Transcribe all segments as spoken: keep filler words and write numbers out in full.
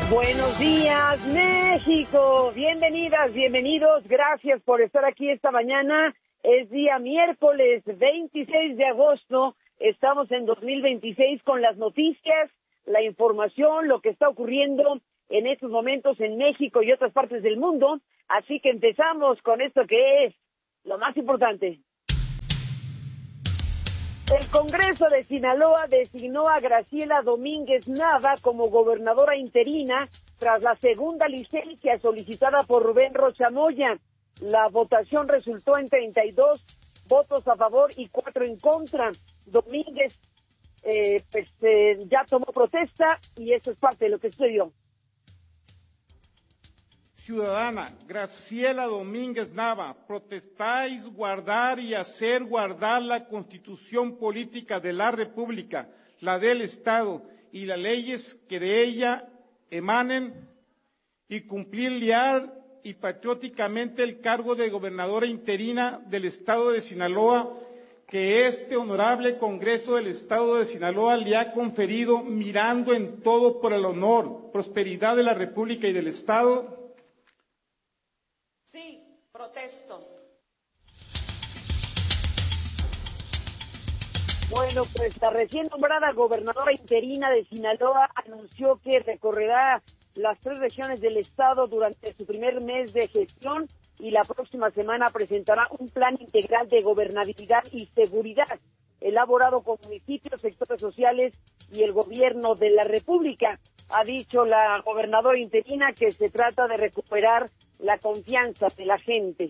Buenos días, México. Bienvenidas, bienvenidos. Gracias por estar aquí esta mañana. Es día miércoles veintiséis de agosto. Estamos en dos mil veintiséis con las noticias, la información, lo que está ocurriendo en estos momentos en México y otras partes del mundo. Así que empezamos con esto que es lo más importante. El Congreso de Sinaloa designó a Graciela Domínguez Nava como gobernadora interina tras la segunda licencia solicitada por Rubén Rocha Moya. La votación resultó en treinta y dos votos a favor y cuatro en contra. Domínguez eh, pues, eh, ya tomó protesta y eso es parte de lo que sucedió. Ciudadana Graciela Domínguez Nava, protestáis guardar y hacer guardar la Constitución Política de la República, la del Estado y las leyes que de ella emanen, y cumplir leal y patrióticamente el cargo de gobernadora interina del Estado de Sinaloa, que este honorable Congreso del Estado de Sinaloa le ha conferido, mirando en todo por el honor, prosperidad de la República y del Estado. Sí, protesto. Bueno, pues la recién nombrada gobernadora interina de Sinaloa anunció que recorrerá las tres regiones del estado durante su primer mes de gestión y la próxima semana presentará un plan integral de gobernabilidad y seguridad elaborado con municipios, sectores sociales y el gobierno de la República. Ha dicho la gobernadora interina que se trata de recuperar la confianza de la gente.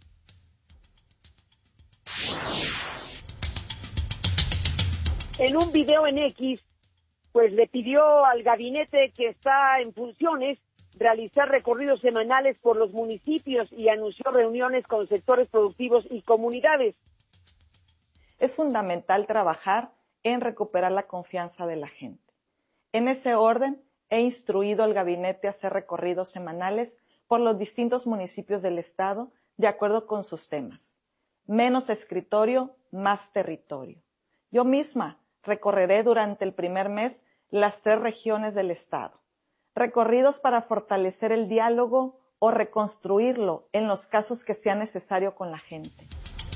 En un video en X, pues le pidió al gabinete que está en funciones realizar recorridos semanales por los municipios y anunció reuniones con sectores productivos y comunidades. Es fundamental trabajar en recuperar la confianza de la gente. En ese orden, he instruido al gabinete a hacer recorridos semanales por los distintos municipios del estado de acuerdo con sus temas. Menos escritorio, más territorio. Yo misma recorreré durante el primer mes las tres regiones del estado. Recorridos para fortalecer el diálogo o reconstruirlo en los casos que sea necesario con la gente.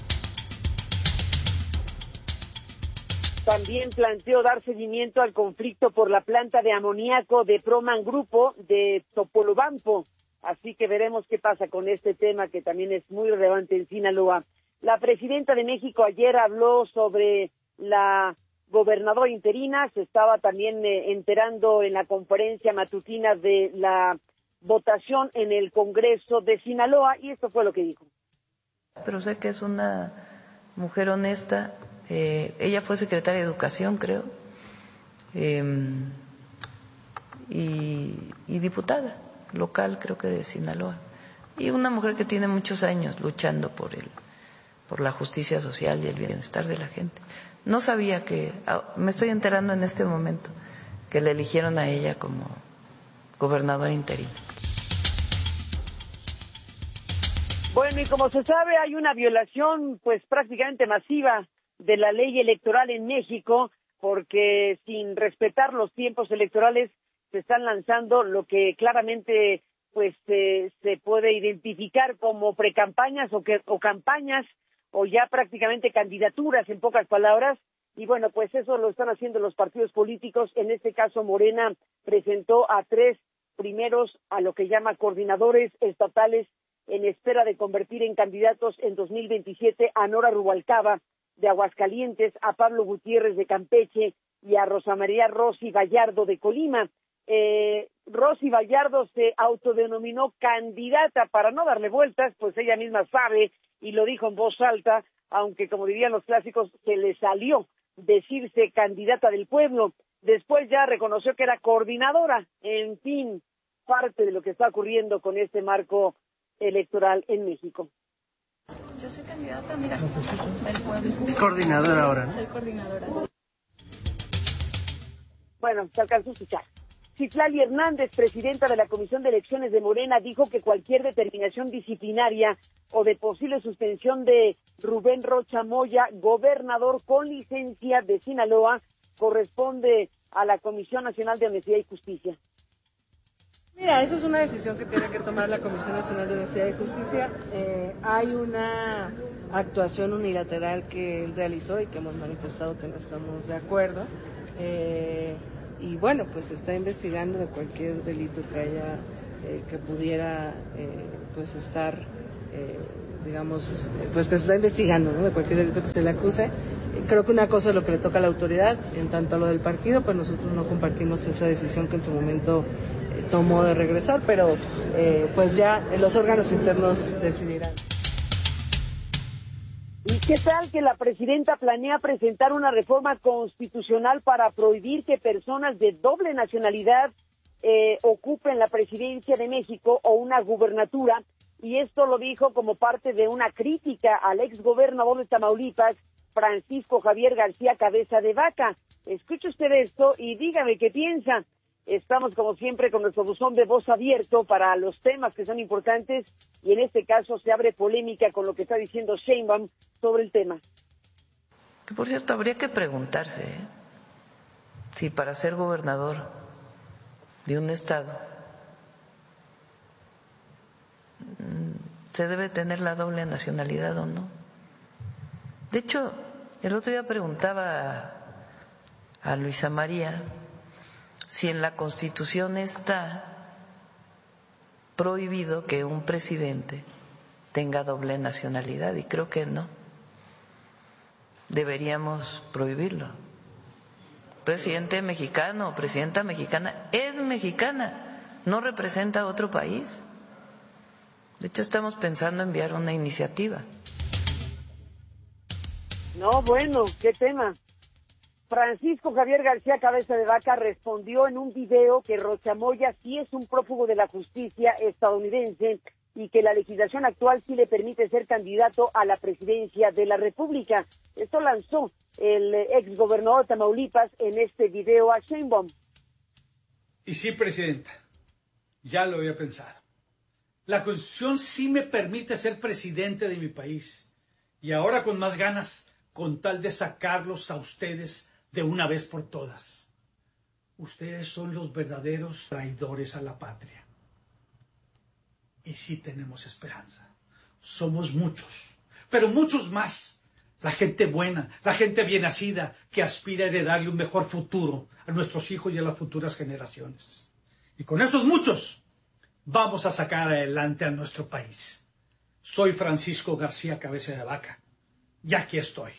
También planteó dar seguimiento al conflicto por la planta de amoníaco de Proman Grupo de Topolobampo. Así que veremos qué pasa con este tema que también es muy relevante en Sinaloa. La presidenta de México ayer habló sobre la gobernadora interina, se estaba también eh, enterando en la conferencia matutina de la votación en el Congreso de Sinaloa y esto fue lo que dijo. Pero sé que es una mujer honesta, eh, ella fue secretaria de Educación, creo, eh, y, y diputada local, creo que de Sinaloa, y una mujer que tiene muchos años luchando por el, por la justicia social y el bienestar de la gente. No sabía que, me estoy enterando en este momento, que le eligieron a ella como gobernadora interina. Bueno, y como se sabe, hay una violación pues prácticamente masiva de la ley electoral en México, porque sin respetar los tiempos electorales se están lanzando lo que claramente pues eh, se puede identificar como precampañas o que o campañas o ya prácticamente candidaturas, en pocas palabras, y bueno, pues eso lo están haciendo los partidos políticos. En este caso, Morena presentó a tres primeros, a lo que llama coordinadores estatales, en espera de convertir en candidatos en dos mil veintisiete a Nora Rubalcaba de Aguascalientes, a Pablo Gutiérrez de Campeche y a Rosa María Rossi Gallardo de Colima. Eh, Rosy Gallardo se autodenominó candidata para no darle vueltas, pues ella misma sabe y lo dijo en voz alta, aunque como dirían los clásicos, se le salió decirse candidata del pueblo. Después ya reconoció que era coordinadora. En fin, parte de lo que está ocurriendo con este marco electoral en México. Yo soy candidata, mira, del pueblo. Es coordinadora ahora, ¿no? Soy coordinadora. Bueno, se alcanzó a escuchar. Citlali Hernández, presidenta de la Comisión de Elecciones de Morena, dijo que cualquier determinación disciplinaria o de posible suspensión de Rubén Rocha Moya, gobernador con licencia de Sinaloa, corresponde a la Comisión Nacional de Honestidad y Justicia. Mira, esa es una decisión que tiene que tomar la Comisión Nacional de Honestidad y Justicia. Eh, hay una actuación unilateral que él realizó y que hemos manifestado que no estamos de acuerdo. Eh, y bueno, pues se está investigando de cualquier delito que haya, eh, que pudiera eh, pues estar, eh, digamos, pues que se está investigando, ¿no? De cualquier delito que se le acuse. Creo que una cosa es lo que le toca a la autoridad, en tanto a lo del partido, pues nosotros no compartimos esa decisión que en su momento eh, tomó de regresar, pero eh, pues ya los órganos internos decidirán. ¿Y qué tal que la presidenta planea presentar una reforma constitucional para prohibir que personas de doble nacionalidad eh, ocupen la presidencia de México o una gubernatura? Y esto lo dijo como parte de una crítica al exgobernador de Tamaulipas, Francisco Javier García Cabeza de Vaca. Escuche usted esto y dígame qué piensa. Estamos, como siempre, con nuestro buzón de voz abierto para los temas que son importantes y en este caso se abre polémica con lo que está diciendo Sheinbaum sobre el tema. Que por cierto, habría que preguntarse ¿eh? si para ser gobernador de un estado se debe tener la doble nacionalidad o no. De hecho, el otro día preguntaba a Luisa María si en la Constitución está prohibido que un presidente tenga doble nacionalidad, y creo que no. Deberíamos prohibirlo. Presidente mexicano o presidenta mexicana es mexicana, no representa a otro país. De hecho, estamos pensando enviar una iniciativa. No, bueno, qué tema. Francisco Javier García Cabeza de Vaca respondió en un video que Rocha Moya sí es un prófugo de la justicia estadounidense y que la legislación actual sí le permite ser candidato a la presidencia de la República. Esto lanzó el exgobernador de Tamaulipas en este video a Sheinbaum. Y sí, presidenta, ya lo había pensado. La Constitución sí me permite ser presidente de mi país. Y ahora con más ganas, con tal de sacarlos a ustedes de una vez por todas. Ustedes son los verdaderos traidores a la patria. Y sí tenemos esperanza. Somos muchos, pero muchos más. La gente buena, la gente bien nacida, que aspira a heredarle un mejor futuro a nuestros hijos y a las futuras generaciones. Y con esos muchos, vamos a sacar adelante a nuestro país. Soy Francisco García Cabeza de Vaca. Y aquí estoy.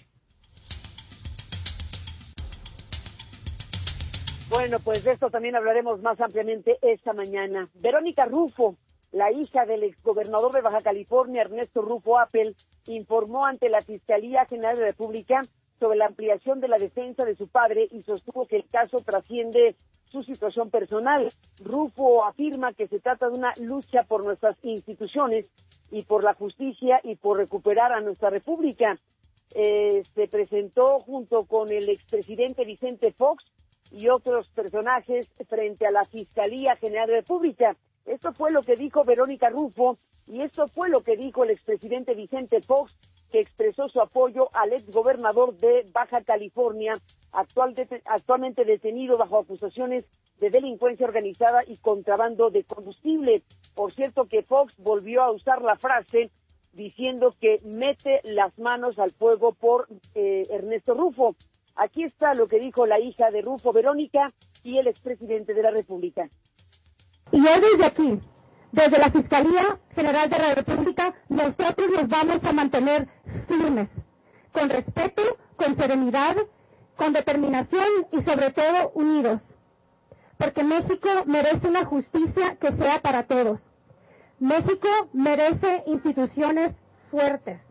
Bueno, pues de esto también hablaremos más ampliamente esta mañana. Verónica Rufo, la hija del exgobernador de Baja California, Ernesto Rufo Appel, informó ante la Fiscalía General de la República sobre la ampliación de la defensa de su padre y sostuvo que el caso trasciende su situación personal. Rufo afirma que se trata de una lucha por nuestras instituciones y por la justicia y por recuperar a nuestra república. Eh, se presentó junto con el expresidente Vicente Fox y otros personajes frente a la Fiscalía General de la República. Esto fue lo que dijo Verónica Rufo y esto fue lo que dijo el expresidente Vicente Fox, que expresó su apoyo al exgobernador de Baja California, actual de, actualmente detenido bajo acusaciones de delincuencia organizada y contrabando de combustible. Por cierto que Fox volvió a usar la frase diciendo que mete las manos al fuego por eh, Ernesto Rufo. Aquí está lo que dijo la hija de Rufo, Verónica, y el expresidente de la República. Y hoy desde aquí, desde la Fiscalía General de la República, nosotros nos vamos a mantener firmes, con respeto, con serenidad, con determinación y sobre todo unidos. Porque México merece una justicia que sea para todos. México merece instituciones fuertes.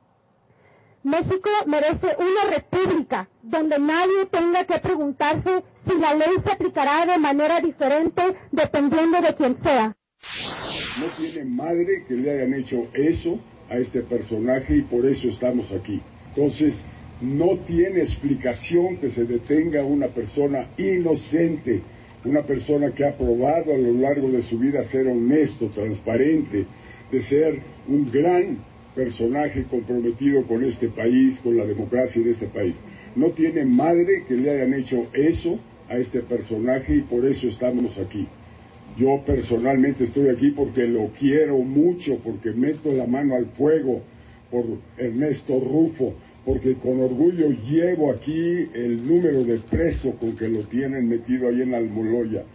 México merece una república donde nadie tenga que preguntarse si la ley se aplicará de manera diferente dependiendo de quién sea. No tiene madre que le hayan hecho eso a este personaje y por eso estamos aquí. Entonces, no tiene explicación que se detenga a una persona inocente, una persona que ha probado a lo largo de su vida ser honesto, transparente, de ser un gran personaje comprometido con este país, con la democracia de este país. No tiene madre que le hayan hecho eso a este personaje y por eso estamos aquí. Yo personalmente estoy aquí porque lo quiero mucho, porque meto la mano al fuego por Ernesto Rufo, porque con orgullo llevo aquí el número de preso con que lo tienen metido ahí en Almoloya.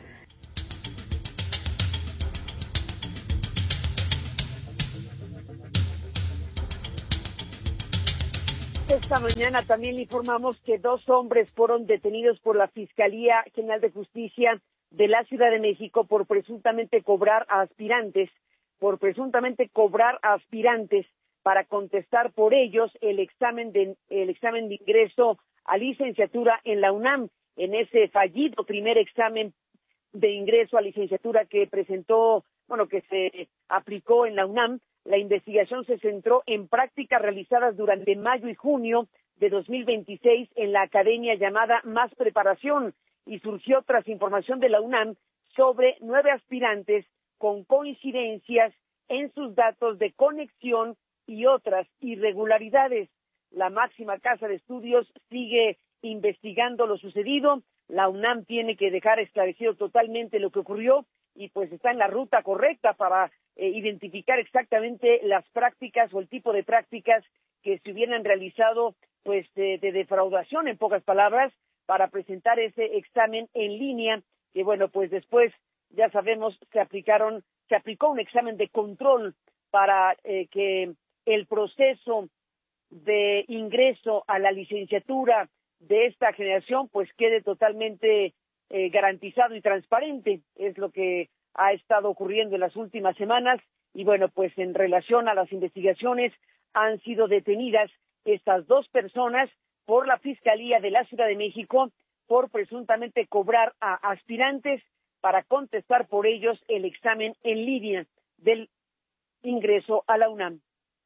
Esta mañana también le informamos que dos hombres fueron detenidos por la Fiscalía General de Justicia de la Ciudad de México por presuntamente cobrar a aspirantes, por presuntamente cobrar a aspirantes para contestar por ellos el examen de el examen de ingreso a licenciatura en la UNAM, en ese fallido primer examen de ingreso a licenciatura que presentó, bueno, que se aplicó en la UNAM. La investigación se centró en prácticas realizadas durante mayo y junio de dos mil veintiséis en la academia llamada Más Preparación, y surgió tras información de la UNAM sobre nueve aspirantes con coincidencias en sus datos de conexión y otras irregularidades. La máxima casa de estudios sigue investigando lo sucedido. La UNAM tiene que dejar esclarecido totalmente lo que ocurrió y pues está en la ruta correcta para eh, identificar exactamente las prácticas o el tipo de prácticas que se hubieran realizado pues de, de defraudación, en pocas palabras, para presentar ese examen en línea, que bueno, pues después, ya sabemos, se aplicaron, se aplicó un examen de control para eh, que el proceso de ingreso a la licenciatura de esta generación pues quede totalmente eh, garantizado y transparente. Es lo que ha estado ocurriendo en las últimas semanas y bueno, pues en relación a las investigaciones han sido detenidas estas dos personas por la Fiscalía de la Ciudad de México por presuntamente cobrar a aspirantes para contestar por ellos el examen en línea del ingreso a la UNAM.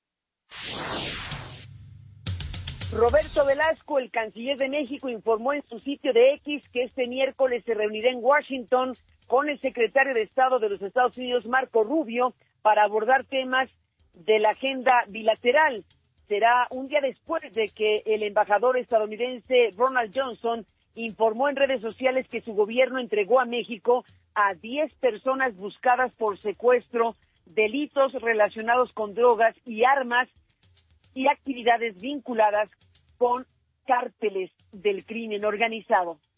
Roberto Velasco, el canciller de México, informó en su sitio de X que este miércoles se reunirá en Washington con el secretario de Estado de los Estados Unidos, Marco Rubio, para abordar temas de la agenda bilateral. Será un día después de que el embajador estadounidense Ronald Johnson informó en redes sociales que su gobierno entregó a México a diez personas buscadas por secuestro, delitos relacionados con drogas y armas y actividades vinculadas con cárteles del crimen organizado.